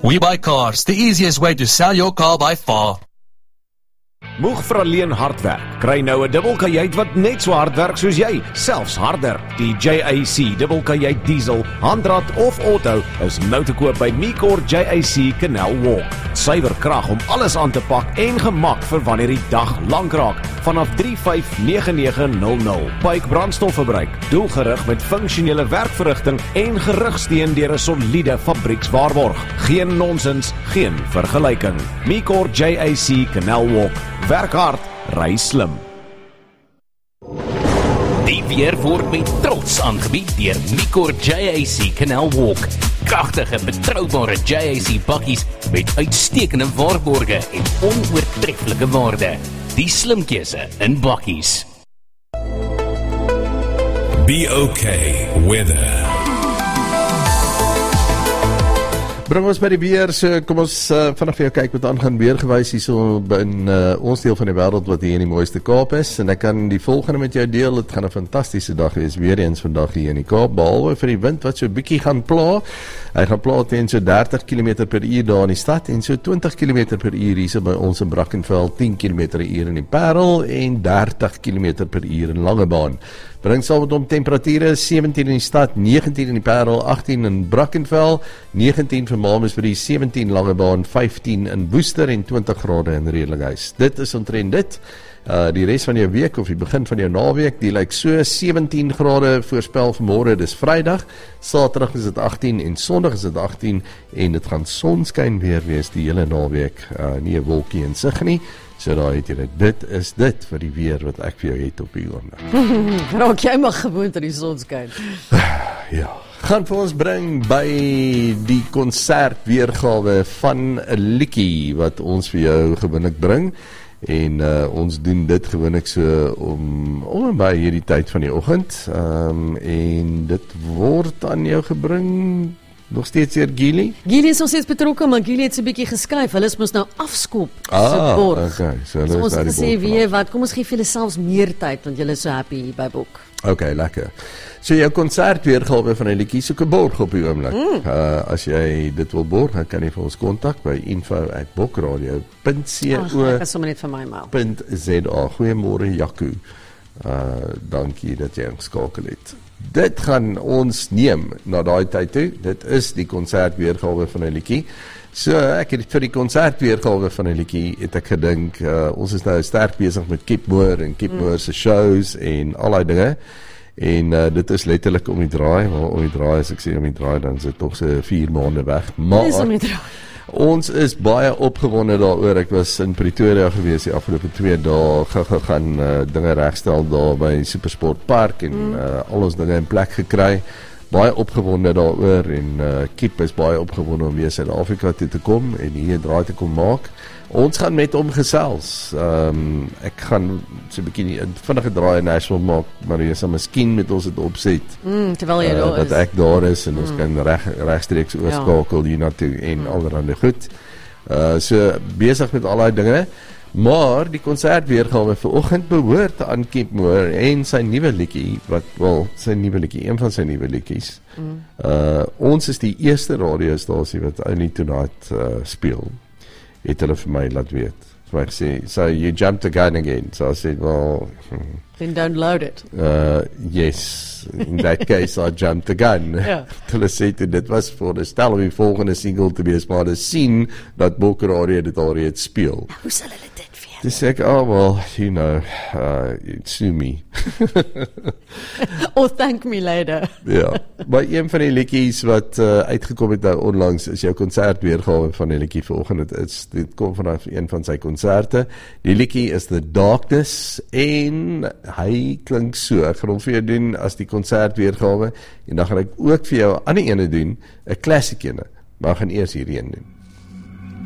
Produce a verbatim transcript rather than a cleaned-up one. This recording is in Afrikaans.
We Buy Cars, the easiest way to sell your car by far. Moeg vir alleen hard werk. Kry nou 'n dubbelkajuit wat net so hard werk soos jy, selfs harder. Die J A C dubbelkajuit diesel, handrat of auto is nou te koop by Micor J A C Canal Walk. Suiwer krag om alles aan te pak en gemak vir wanneer die dag lank raak. Vanaf drie vyf nege nege nul nul. Pyke brandstofverbruik, doelgerig met funksionele werkverrigting en gerugsteun deur 'n soliede fabriekswaarborg. Geen nonsens, geen vergelyking. Micor J A C Canal Walk. Werk hard, ry slim. Die weer word met trots aangebied deur Micor J A C Canal Walk. Kragtige, betroubare J A C bakkies met uitstekende waarborge en onoortreffelike waarde. Die slim keuse in bakkies. Be okay weather. Bring ons by die weer, so kom ons uh, vanaf jou kyk wat aangaan weergewys hier so in uh, ons deel van die wêreld wat hier in die mooiste Kaap is, en ek kan die volgende met jou deel. Dit gaan 'n fantastiese dag wees, weer eens vandag hier in die Kaap, behalwe vir die wind wat so 'n bietjie gaan pla. Hy gaan pla teen so dertig kilometer per uur daar in die stad en so twintig kilometer per uur hier so by ons in Brackenfell, tien kilometer per uur in die Parel en dertig kilometer per uur in Langebaan. Bring saam met hom temperature sewentien in die stad, negentien in die Parel, agttien in Brackenfell, negentien vir Malmesbury, sewentien Langebaan, vyftien in Woester en twintig grade in Redelinghuis. Dit is omtrent dit. Uh, die res van jou week of die begin van jou naweek, die lyk so sewentien grade voorspel vir môre, dis Vrydag, Saterdag is dit agttien en Sondag is dit agttien en dit gaan sonskyn weer wees die hele naweek, uh, nie 'n wolkie in sig nie. So daar het jy dit. Dit is dit vir die weer wat ek vir jou het op die oomblik. Raak jy maar gewoond aan die sonskyn. Ja, gaan vir ons bring by die konsert weergawe van 'n liedjie wat ons vir jou gewoonlik bring. En uh, ons doen dit gewoonlik so om om en by hierdie tyd van die oggend. Um, en dit word aan jou gebring nog steeds deur Gili. Gili is nog steeds betrokke, maar Gili het so 'n bietjie geskuif. Hulle is mos nou afskop Ah, se borg. okay. So hulle So is ons daar het die gesê, borg weet wat, kom ons gee vir julle selfs meer tyd, want julle is so happy hier by Bok. Okay, lekker. So jou konsert weergawe van 'n liedjie soek 'n borg op die oomblik. Mm. Uh, as jy dit wil borg, dan kan jy vir ons kontak by info at bokradio dot co Ag, ek is sommer net vir my mail. .za. Goeiemôre Jaco. Uh, dankie dat jy ingeskakel het. Dit gaan ons neem na daai tyd toe. Dit is die konsert weergawe van 'n liedjie. So ek het vir die konsert weergawe van 'n liedjie het ek gedink, uh, ons is nou sterk besig met Kip Moore en Kip Moore se shows en al daai dinge. En uh, dit is letterlik om die draai, maar om die draai, as ek sê om die draai, dan is dit tog so vier maande weg. Maar Dis om die draai. ons is baie opgewonde daaroor. Ek was in Pretoria gewees die afgelope twee dae, gegaan uh, dinge regstel daar by Supersport Park en mm. uh, al ons dinge in plek gekry. Baie opgewonde daaroor en uh, Kip is baie opgewonde om weer Suid-Afrika toe te kom en hier 'n draai te kom maak. Ons gaan met hom gesels. Um, ek gaan so 'n bietjie 'n vinnige draai in Nashville maak, maar jy sal miskien met ons dit opset. Mm, terwyl jy uh, daar is. Dat ek daar is en ons mm. kan reg regstreeks oorskakel ja. hiernatoe en mm. allerhande goed. Uh, so besig met al daai dinge. Maar die konsert weergawe vanoggend behoort aan Kip Moore en sy nuwe liedjie wat wel sy nuwe liedjie, een van sy nuwe liedjies. Mm. Uh, ons is die eerste radiostasie wat Only Tonight uh, speel. Het hulle vir my laat weet. So ek sê, so you jumped the gun again. So I said, well, then download it. Uh, yes, in that case I jumped the gun. Ja. Hulle sê toe, dit was voor die stel om die volgende single te wees, maar hulle sien dat Bok Radio dit alreeds speel. Hoe sal hulle dit weet? Dis ek, oh well, you know, uh, sue me. Or thank me later. Ja, maar een van die liedjies wat uh, uitgekom het nou onlangs is jou konsert weergawe van die liedjie vanoggend. Dit is dit kom vanaf een van sy konserte. Die liedjie is The Darkness en hy klink so. Ek gaan hom vir jou doen as die konsert weergawe en dan gaan ek ook vir jou 'n ander ene doen, 'n klassiek ene. Maar ek gaan eers hierdie een doen.